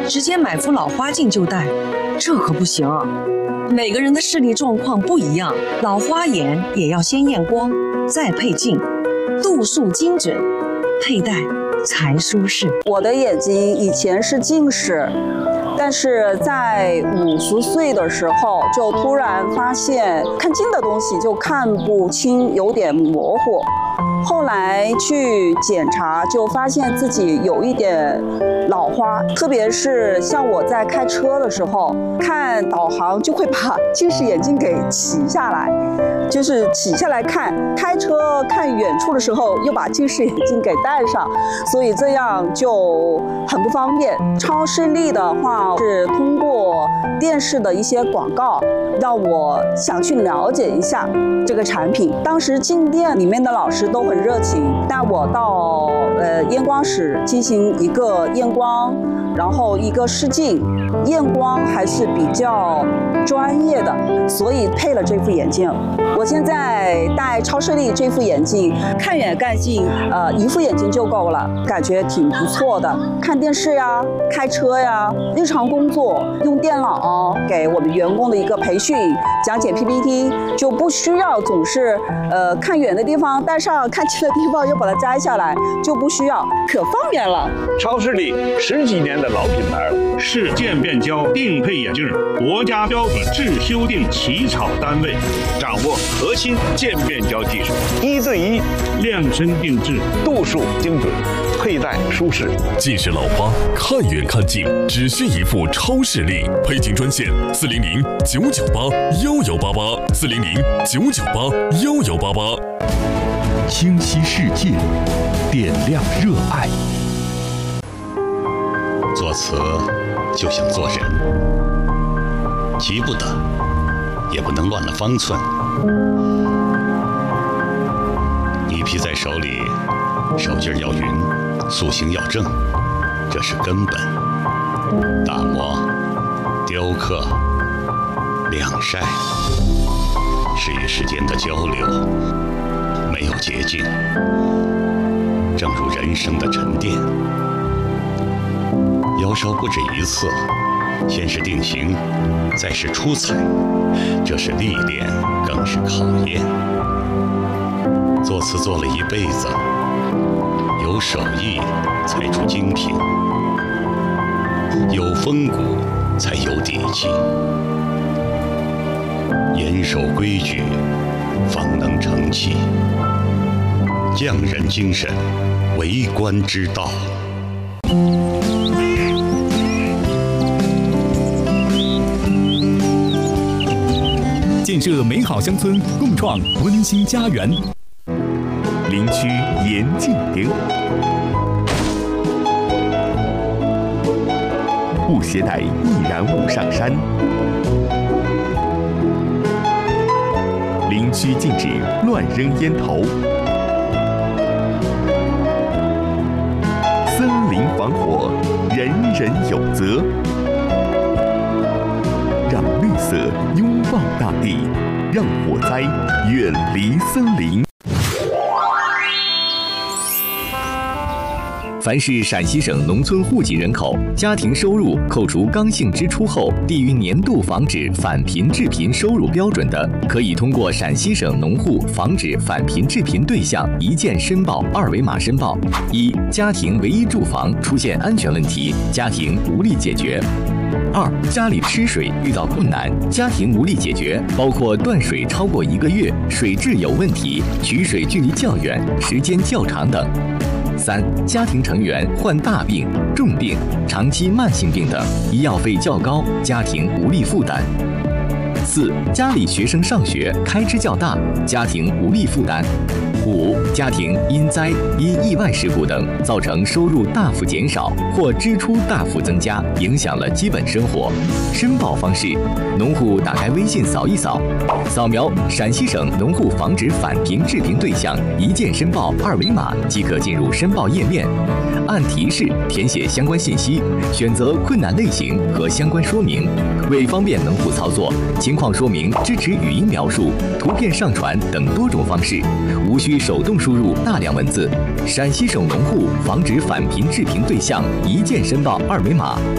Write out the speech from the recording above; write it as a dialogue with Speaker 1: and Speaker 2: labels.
Speaker 1: 直接买副老花镜就戴，这可不行啊。每个人的视力状况不一样，老花眼也要先验光，再配镜，度数精准，佩戴才舒适。
Speaker 2: 我的眼睛以前是近视，但是在50岁的时候，就突然发现看近的东西就看不清，有点模糊。后来去检查，就发现自己有一点老花，特别是像我在开车的时候，看导航就会把近视眼镜给起下来，就是起下来看，开车看远处的时候又把近视眼镜给戴上，所以这样就很不方便。超视力的话是通过电视的一些广告，让我想去了解一下这个产品。当时进店里面的老师都很热情，带我到验光室进行一个验光，然后一个试镜，验光还是比较专业的，所以配了这副眼镜。我现在戴超视力这副眼镜，看远看近，一副眼镜就够了，感觉挺不错的。看电视呀，开车呀，日常工作用电脑给我们员工的一个培训，讲解 PPT， 就不需要总是看远的地方戴上，看近的地方又把它摘下来，就不需要，可方便了。
Speaker 3: 超视力10几年的老品牌了，
Speaker 4: 是渐变焦定配眼镜国家标准制修订起草单位，
Speaker 3: 掌握核心渐变焦技术，1对1
Speaker 4: 量身定制，
Speaker 3: 度数精准，佩戴舒适。
Speaker 5: 近视老花看远看近，只需一副超视力。配镜专线400-998-1188，400-998-1188。
Speaker 6: 清晰世界，点亮热爱。
Speaker 7: 作词就像做人，急不得，也不能乱了方寸。泥皮在手里，手劲要匀，塑形要正，这是根本。打磨、雕刻、晾晒，是与时间的交流，没有捷径。正如人生的沉淀，窑烧不止一次，先是定型，再是出彩，这是历练，更是考验。作词做了一辈子，有手艺才出精品，有风骨才有底气，严守规矩，方能成器。匠人精神，为官之道。
Speaker 6: 建设美好乡村，共创温馨家园。林区严禁点火，勿携带易燃物上山。林区禁止乱扔烟头。森林防火，人人有责。让绿色拥抱大地，让火灾远离森林。凡是陕西省农村户籍人口，家庭收入扣除刚性支出后低于年度防止返贫致贫收入标准的，可以通过陕西省农户防止返贫致贫对象一键申报2维码申报。一、家庭唯一住房出现安全问题，家庭无力解决。2、家里吃水遇到困难，家庭无力解决，包括断水超过1个月、水质有问题、取水距离较远、时间较长等。3、家庭成员患大病、重病、长期慢性病等，医药费较高，家庭无力负担。4、家里学生上学开支较大，家庭无力负担。5、家庭因灾、因意外事故等造成收入大幅减少或支出大幅增加，影响了基本生活。申报方式：农户打开微信扫一扫，扫描陕西省农户防止返贫致贫对象一键申报2维码即可进入申报页面，按提示填写相关信息，选择困难类型和相关说明。为方便农户操作，情况说明支持语音描述、图片上传等多种方式，无需手动输入大量文字。陕西省农户防止返贫致贫对象一键申报2维码。